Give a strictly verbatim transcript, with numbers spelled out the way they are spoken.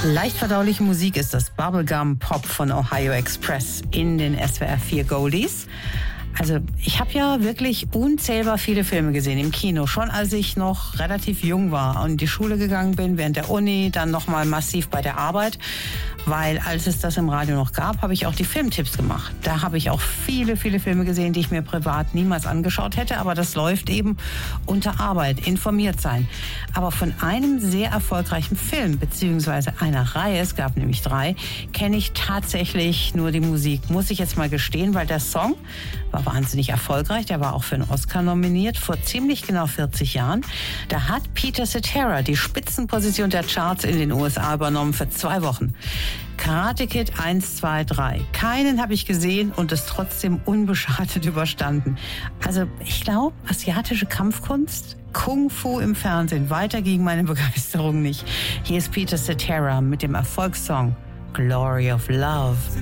Leicht verdauliche Musik ist das Bubblegum Pop von Ohio Express in den S W R vier Goldies. Also ich habe ja wirklich unzählbar viele Filme gesehen im Kino, schon als ich noch relativ jung war und in die Schule gegangen bin, während der Uni, dann nochmal massiv bei der Arbeit, weil als es das im Radio noch gab, habe ich auch die Filmtipps gemacht. Da habe ich auch viele, viele Filme gesehen, die ich mir privat niemals angeschaut hätte, aber das läuft eben unter Arbeit, informiert sein. Aber von einem sehr erfolgreichen Film, beziehungsweise einer Reihe, es gab nämlich drei, kenne ich tatsächlich nur die Musik, muss ich jetzt mal gestehen, weil der Song war wahnsinnig erfolgreich. Der war auch für einen Oscar nominiert vor ziemlich genau vierzig Jahren. Da hat Peter Cetera die Spitzenposition der Charts in den U S A übernommen für zwei Wochen. Karate Kid eins, zwei, drei. Keinen habe ich gesehen und es trotzdem unbeschadet überstanden. Also ich glaube, asiatische Kampfkunst, Kung Fu im Fernsehen, weiter gegen meine Begeisterung nicht. Hier ist Peter Cetera mit dem Erfolgssong Glory of Love.